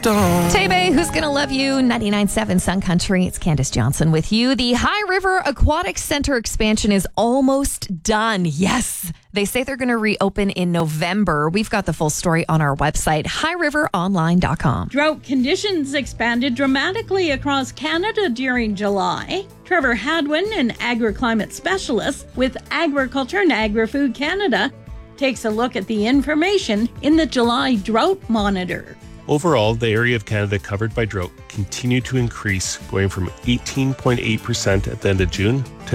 don't. Tay-Bay, Who's Gonna Love You? 99.7 Sun Country. It's Candace Johnson with you. The High River Aquatic Center expansion is almost done. Yes, they say they're going to reopen in November. We've got the full story on our website, highriveronline.com. Drought conditions expanded dramatically across Canada during July. Trevor Hadwin, an agriclimate specialist with Agriculture and Agri-Food Canada, takes a look at the information in the July Drought Monitor. Overall, the area of Canada covered by drought continued to increase, going from 18.8% at the end of June to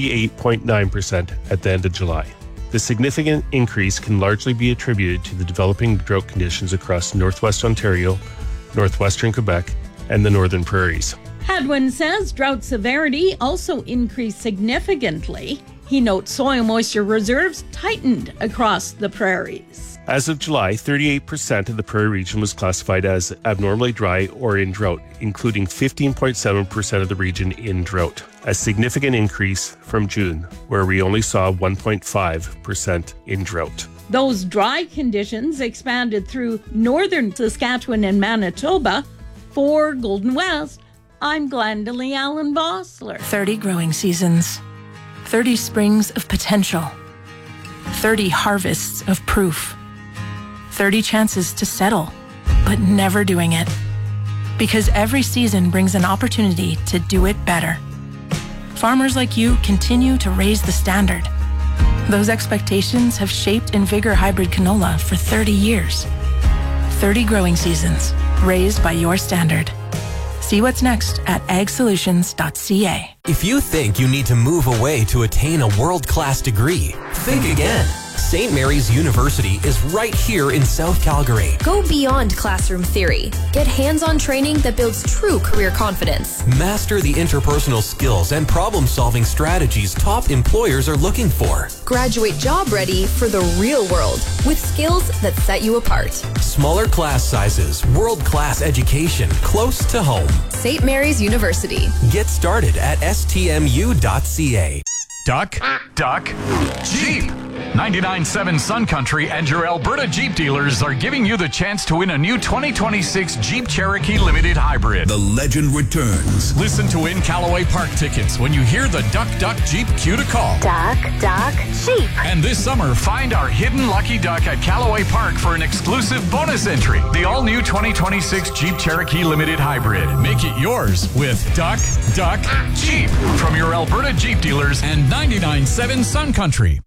38.9% at the end of July. The significant increase can largely be attributed to the developing drought conditions across northwest Ontario, northwestern Quebec, and the northern prairies. Hadwin says drought severity also increased significantly. He notes soil moisture reserves tightened across the prairies. As of July, 38% of the prairie region was classified as abnormally dry or in drought, including 15.7% of the region in drought, a significant increase from June, where we only saw 1.5% in drought. Those dry conditions expanded through northern Saskatchewan and Manitoba. For Golden West, I'm Glendalee Allen Vossler. 30 growing seasons, 30 springs of potential, 30 harvests of proof, 30 chances to settle, but never doing it. Because every season brings an opportunity to do it better. Farmers like you continue to raise the standard. Those expectations have shaped Invigor hybrid canola for 30 years. 30 growing seasons, raised by your standard. See what's next at agsolutions.ca. If you think you need to move away to attain a world-class degree, think again. St. Mary's University is right here in South Calgary. Go beyond classroom theory. Get hands-on training that builds true career confidence. Master the interpersonal skills and problem-solving strategies top employers are looking for. Graduate job ready for the real world with skills that set you apart. Smaller class sizes, world-class education, close to home. St. Mary's University. Get started at stmu.ca. Duck, Jeep. 99.7 Sun Country and your Alberta Jeep dealers are giving you the chance to win a new 2026 Jeep Cherokee Limited Hybrid. The legend returns. Listen to win Callaway Park tickets when you hear the Duck Jeep cue to call. Duck Jeep. And this summer, find our hidden lucky duck at Callaway Park for an exclusive bonus entry. The all-new 2026 Jeep Cherokee Limited Hybrid. Make it yours with Duck Jeep from your Alberta Jeep dealers and 99.7 Sun Country.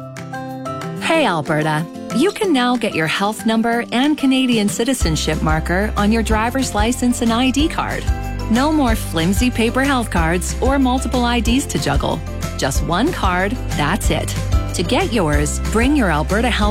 Hey Alberta, you can now get your health number and Canadian citizenship marker on your driver's license and ID card. No more flimsy paper health cards or multiple IDs to juggle. Just one card, that's it. To get yours, bring your Alberta Health